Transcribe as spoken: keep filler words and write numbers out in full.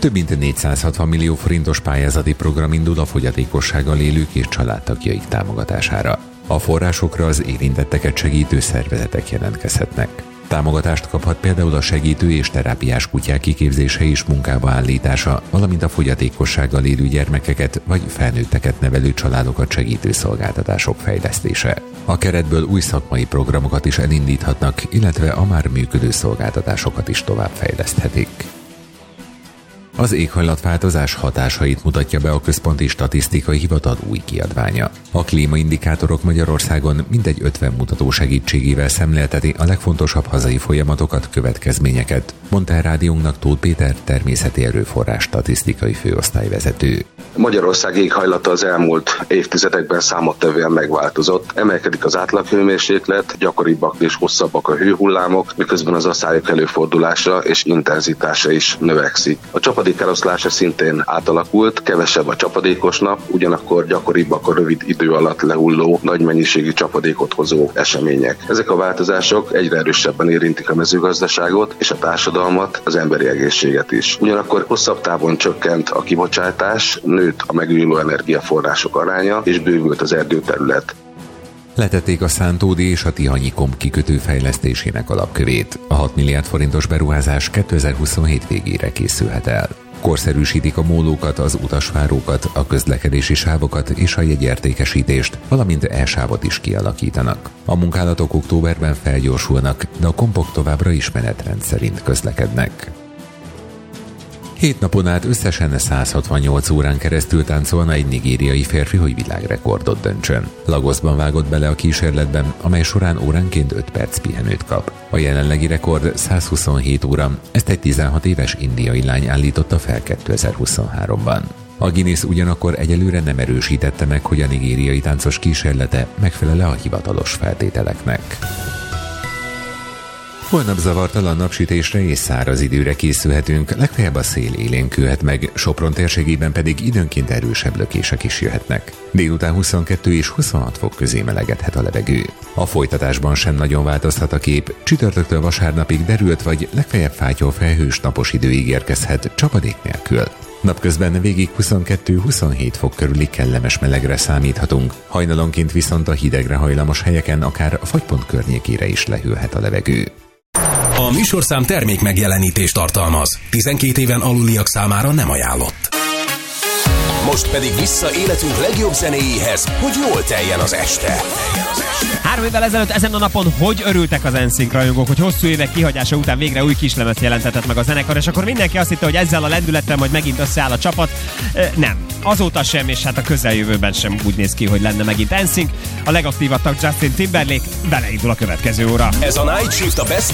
Több mint négyszázhatvan millió forintos pályázati program indul a fogyatékossággal élők és családtagjaik támogatására. A forrásokra az érintetteket segítő szervezetek jelentkezhetnek. Támogatást kaphat például a segítő és terápiás kutyák kiképzése és munkába állítása, valamint a fogyatékossággal élő gyermekeket vagy felnőtteket nevelő családokat segítő szolgáltatások fejlesztése. A keretből új szakmai programokat is elindíthatnak, illetve a már működő szolgáltatásokat is továbbfejleszthetik. Az éghajlatváltozás hatásait mutatja be a Központi Statisztikai Hivatal új kiadványa. A klímaindikátorok Magyarországon mintegy ötven mutató segítségével szemlélteti a legfontosabb hazai folyamatokat, következményeket, mondta el rádiónknak Tóth Péter, természeti erőforrás statisztikai főosztályvezető. Magyarország éghajlata az elmúlt évtizedekben számottevően megváltozott. Emelkedik az átlaghőmérséklet, gyakoribbak és hosszabbak a hőhullámok, miközben az asszályok előfordulása és intenzitása is növekszik. A csapadék eloszlása szintén átalakult, kevesebb a csapadékos nap, ugyanakkor gyakoribbak a rövid idő alatt lehulló, nagy mennyiségű csapadékot hozó események. Ezek a változások egyre erősebben érintik a mezőgazdaságot és a társadalmat, az emberi egészséget is. Ugyanakkor hosszabb távon csökkent a kibocsátás, nőtt a megújuló energiaforrások aránya és bővült az erdőterület. Letették a Szántódi és a Tihanyi-Komp kikötő fejlesztésének alapkövét. A hat milliárd forintos beruházás kétezer-huszonhét végére készülhet el. Korszerűsítik a mólókat, az utasvárókat, a közlekedési sávokat és a jegyértékesítést, valamint e-sávot is kialakítanak. A munkálatok októberben felgyorsulnak, de a kompok továbbra is menetrend szerint közlekednek. Hét napon át összesen száz hatvannyolc órán keresztül táncolna egy nigériai férfi, hogy világrekordot döntsön. Lagosban vágott bele a kísérletben, amely során óránként öt perc pihenőt kap. A jelenlegi rekord száz huszonhét óra, ezt egy tizenhat éves indiai lány állította fel kétezer-huszonháromban. A Guinness ugyanakkor egyelőre nem erősítette meg, hogy a nigériai táncos kísérlete megfelel-e a hivatalos feltételeknek. Holnap zavartalan napsütésre és száraz időre készülhetünk, legfeljebb a szél élénkülhet meg, Sopron térségében pedig időnként erősebb lökések is jöhetnek. Délután huszonkettő és huszonhat fok közé melegedhet a levegő. A folytatásban sem nagyon változhat a kép, csütörtöktől vasárnapig derült vagy legfeljebb fátyol felhős napos idő ígérkezhet csapadék nélkül. Napközben végig huszonkettő-huszonhét fok körüli kellemes melegre számíthatunk, hajnalonként viszont a hidegre hajlamos helyeken akár a fagypont környékére is lehűlhet a levegő. A műsorszám termék megjelenítést tartalmaz. tizenkét éven aluliak számára nem ajánlott. Most pedig vissza életünk legjobb zenéjéhez, hogy jól teljen az este. Három évvel ezelőtt ezen a napon hogy örültek az en színc rajongók, hogy hosszú évek kihagyása után végre új kislemezt jelentetett meg a zenekar, és akkor mindenki azt hitte, hogy ezzel a lendülettel majd megint összeáll a csapat. E, nem. Azóta sem, és hát a közeljövőben sem úgy néz ki, hogy lenne megint en színc. A legaktívabb tag Justin Timberlake, beleindul a következő óra. Ez a Night Shift a Best